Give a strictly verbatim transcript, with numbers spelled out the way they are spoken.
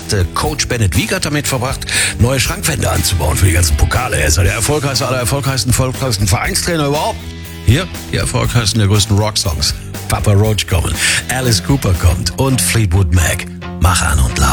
hat äh, Coach Bennett Wiegert damit verbracht, neue Schrankwände anzubauen für die ganzen Pokale. Er ist ja der erfolgreichste aller erfolgreichsten, erfolgreichsten Vereinstrainer überhaupt. Hier die erfolgreichsten der größten Rocksongs. Papa Roach kommen, Alice Cooper kommt und Fleetwood Mac. Mach an und lauf.